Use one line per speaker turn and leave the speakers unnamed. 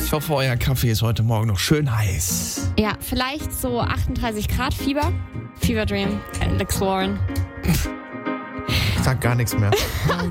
Ich hoffe, euer Kaffee ist heute Morgen noch schön heiß.
Ja, vielleicht so 38 Grad Fieber. Fever Dream, Alex Warren.
Ich sag gar nichts mehr.